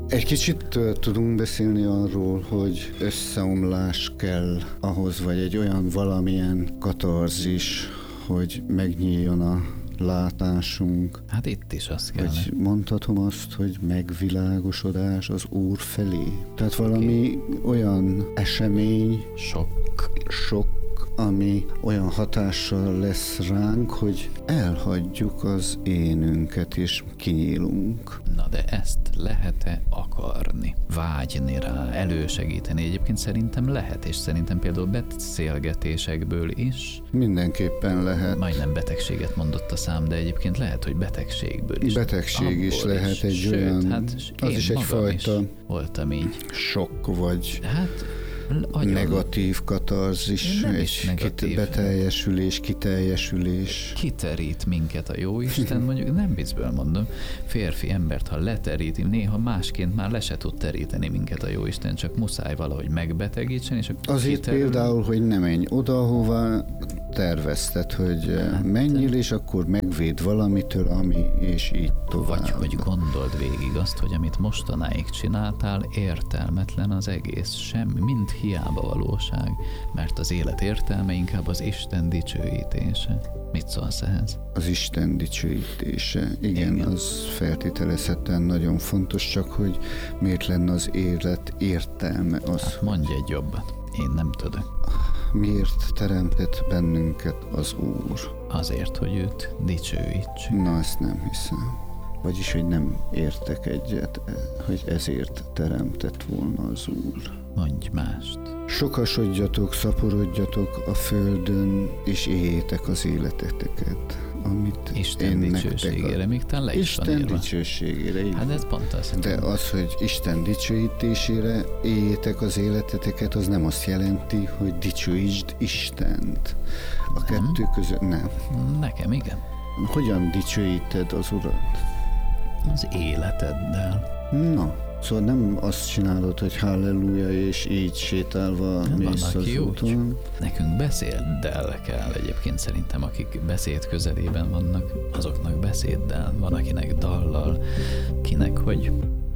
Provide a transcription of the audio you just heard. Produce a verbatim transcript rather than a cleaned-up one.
Egy kicsit tudunk beszélni arról, hogy összeomlás kell ahhoz, vagy egy olyan valamilyen katarzis, hogy megnyíljon a látásunk. Hát itt is azt kell. Vagy mondhatom azt, hogy megvilágosodás az Úr felé. Tehát valami olyan esemény, sok, sok, ami olyan hatással lesz ránk, hogy elhagyjuk az énünket és kinyílunk. Na de ezt lehet-e akarni, vágyni rá, elősegíteni? Egyébként szerintem lehet, és szerintem például beszélgetésekből is. Mindenképpen lehet. Majdnem betegséget mondott a szám, de egyébként lehet, hogy betegségből is. Betegség is lehet is. egy Sőt, olyan, hát az is egyfajta voltam így. Sok vagy hát, agyon. Negatív katarzis, egy negatív. beteljesülés, kiteljesülés. Kiterít minket a Jóisten, mondjuk nem viccből mondom, férfi embert, ha leteríti, néha másként már le se tud teríteni minket a Jóisten, csak muszáj valahogy megbetegítsen, és akkor azért kiterül. például, hogy ne menj oda, hova tervezted, hogy hát, menjél, és akkor megvéd valamitől, ami, és így tovább. Vagy hogy gondold végig azt, hogy amit mostanáig csináltál, értelmetlen az egész, semmi, mind hiába valóság, mert az élet értelme inkább az Isten dicsőítése. Mit szólsz ehhez? Az Isten dicsőítése, igen, igen. Az feltételezhetően nagyon fontos, csak hogy miért lenne az élet értelme az. Hát mondj egy jobbat, én nem tudok. Miért teremtett bennünket az Úr? Azért, hogy őt dicsőítsük. Na, ezt nem hiszem. Vagyis, hogy nem értek egyet, hogy ezért teremtett volna az Úr. Mondj mást. Sokasodjatok, szaporodjatok a földön, és éljétek az életeteket, amit Isten én dicsőségére, még talán le is van írva. Isten dicsőségére, így. Hát ez pont az. De az, hogy Isten dicsőítésére éljétek az életeteket, az nem azt jelenti, hogy dicsőítsd Istent. A nem. kettő között nem. Nekem igen. Hogyan dicsőíted az Urat? Az életeddel. Na, szóval nem azt csinálod, hogy halleluja, és így sétálva mész az úton. Nekünk beszéddel kell egyébként szerintem, akik beszéd közelében vannak, azoknak beszéddel, van akinek dallal, kinek, hogy